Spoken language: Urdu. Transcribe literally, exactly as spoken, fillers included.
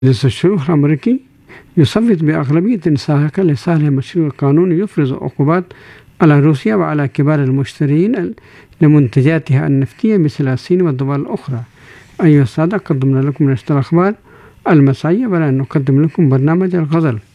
مجلس الشيوخ الأمريكي يصوت بأغلبية ساحقة لصالح مشروع قانون يفرض عقوبات على روسيا وعلى كبار المشترين لمنتجاتها النفطية مثل الصين والدول الأخرى. أيها السادة، قدمنا لكم نشرة الأخبار المسائية، ولا نقدم لكم برنامج الغزل.